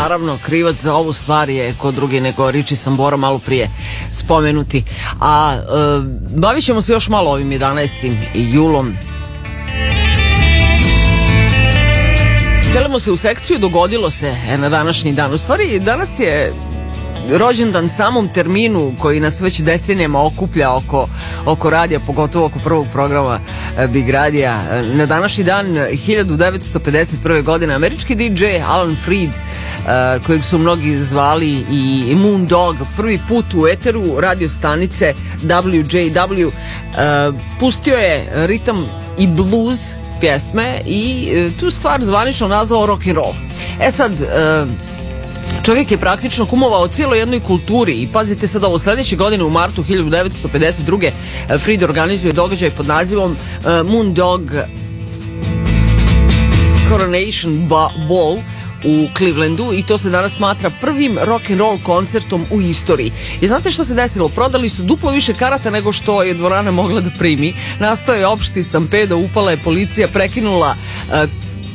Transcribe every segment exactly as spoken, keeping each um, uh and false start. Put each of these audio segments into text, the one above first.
naravno krivac za ovu stvar je ko drugi nego Richie Sambora, malo prije spomenuti. A e, bavit ćemo se još malo ovim jedanaestim julom. Selimo se u sekciju dogodilo se na današnji dan. U stvari danas je rođendan samom terminu koji nas već decenijama okuplja oko, oko radija, pogotovo oko prvog programa Big Radija. Na današnji dan hiljadu devetsto pedeset prve. godine američki D J Alan Freed, uh, kojeg su mnogi zvali i Moondog, prvi put u eteru radio stanice W J W, uh, pustio je ritam i blues pjesme i uh, tu stvar zvanično nazvao rock and roll. E sad, uh, čovjek je praktično kumovao cijeloj jednoj kulturi i pazite sad ovo, sljedeće godine u martu hiljadu devetsto pedeset druge. Freed organizuje događaj pod nazivom uh, Moondog Coronation Ball u Clevelandu i to se danas smatra prvim rock and roll koncertom u istoriji. I znate što se desilo? Prodali su duplo više karata nego što je dvorana mogla da primi. Nastao je opšti stampedo, upala je policija, prekinula uh,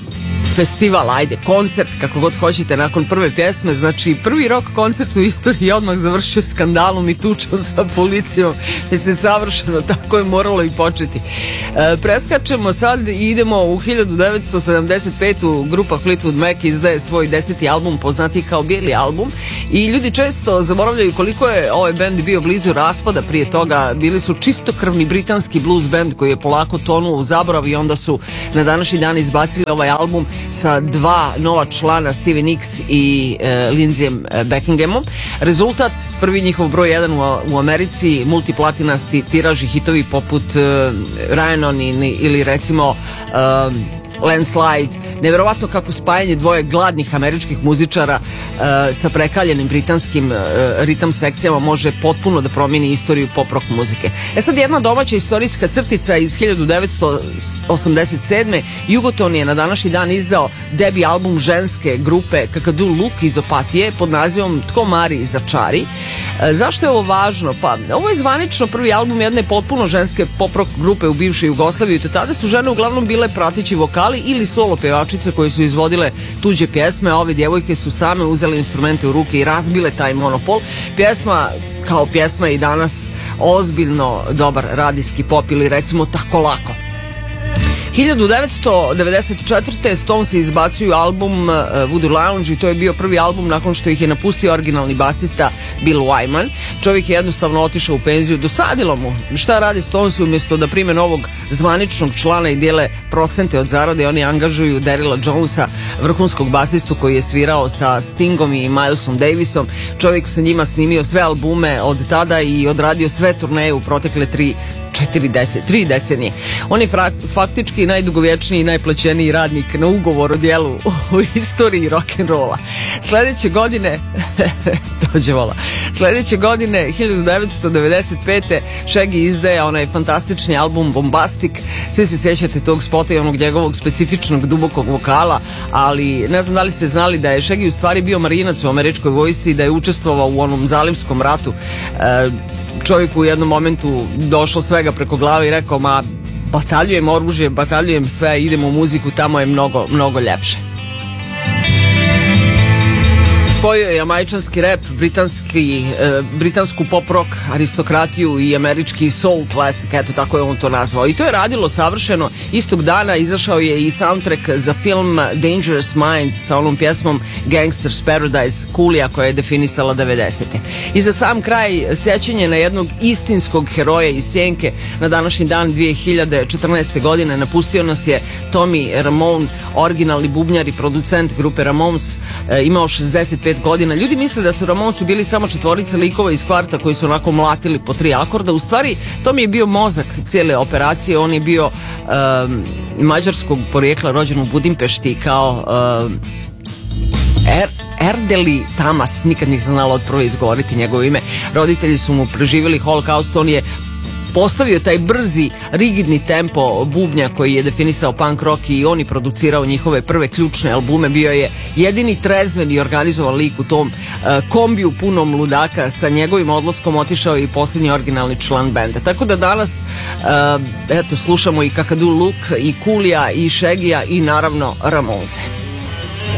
festival, ajde, koncert, kako god hoćete, nakon prve pjesme. Znači, prvi rock koncert u istoriji odmah završio skandalom i tučom sa policijom. Mislim, savršeno, tako je moralo i početi. E, preskačemo sad i idemo u hiljadu devetsto sedamdeset petu. Grupa Fleetwood Mac izdaje svoj deseti album, poznati kao Bijeli album, i ljudi često zaboravljaju koliko je ovaj bend bio blizu raspada prije toga. Bili su čistokrvni britanski blues band koji je polako tonuo u zaborav i onda su na današnji dan izbacili ovaj album sa dva nova člana, Stevie Nicks i e, Lindsayem Buckinghamom. Rezultat, prvi njihov broj jedan u, u Americi, multiplatinasti tiraži, hitovi poput e, Ryan On ili recimo e, Landslide. Neverovatno kako spajanje dvoje gladnih američkih muzičara e, sa prekaljenim britanskim e, ritam sekcijama može potpuno da promijeni istoriju pop rock muzike. E sad jedna domaća istorijska crtica iz hiljadu devetsto osamdeset sedme. Jugoton je na današnji dan izdao debi album ženske grupe Kakadu Look iz Opatije pod nazivom Tko mari začari. E, zašto je ovo važno? Pa ovo je zvanično prvi album jedne potpuno ženske pop rock grupe u bivšoj Jugoslaviji i tada su žene uglavnom bile prateći vokali ili solo pevačice koje su izvodile tuđe pjesme, a ove djevojke su same uzele instrumente u ruke i razbile taj monopol. Pjesma kao pjesma je i danas ozbiljno dobar radijski pop ili recimo Tako lako. hiljadu devetsto devedeset četvrte. Stones izbacuju album uh, Voodoo Lounge i to je bio prvi album nakon što ih je napustio originalni basista Bill Wyman. Čovjek je jednostavno otišao u penziju, dosadilo mu. Šta radi Stones? Umjesto da prime novog zvaničnog člana i dijele procente od zarade, oni angažuju Darryla Jonesa, vrhunskog basistu koji je svirao sa Stingom i Milesom Davisom. Čovjek sa njima snimio sve albume od tada i odradio sve turneje u protekle tri četiri decenije, tri decenije. On je fra, faktički najdugovječniji i najplaćeniji radnik na ugovor o djelu u istoriji rock'n'rolla. Sljedeće godine dođe vola. Sljedeće godine hiljadu devetsto devedeset pete. Shaggy izdaje onaj fantastični album Bombastic. Svi se sjećate tog spota i onog njegovog specifičnog dubokog vokala, ali ne znam da li ste znali da je Shaggy u stvari bio marinac u američkoj vojsci i da je učestvovao u onom zalimskom ratu. E, čovjeku u jednom momentu došlo svega preko glave i rekao, ma bataljujem oružje, bataljujem sve, idemo u muziku, tamo je mnogo, mnogo ljepše. Spojio je jamajčanski rap, britanski, e, britansku pop rock aristokratiju i američki soul classic, eto tako je on to nazvao. I to je radilo savršeno. Istog dana izašao je i soundtrack za film Dangerous Minds sa onom pjesmom Gangster's Paradise Coolija koja je definisala devedesete. I za sam kraj, sjećanje na jednog istinskog heroja iz sjenke. Na današnji dan dvije hiljade četrnaeste. godine napustio nas je Tommy Ramone, originalni bubnjar i producent grupe Ramones, e, imao šezdeset pet godina. Ljudi misle da su Ramonesi bili samo četvorica likova iz kvarta koji su onako mlatili po tri akorda. U stvari, to mi je bio mozak cijele operacije. On je bio um, mađarskog porijekla, rođen u Budimpešti kao um, er, Erdeli Tamas, nikad nisam znala od prvo izgovoriti njegovo ime. Roditelji su mu preživjeli holokaust, on je postavio taj brzi, rigidni tempo bubnja koji je definisao punk rock i on je producirao njihove prve ključne albume. Bio je jedini trezven i organizovan lik u tom uh, kombiju punom ludaka. Sa njegovim odlaskom otišao je i posljednji originalni član benda. Tako da danas uh, eto, slušamo i Kakadu Look, i Coolija, i Shaggyja i naravno Ramonese.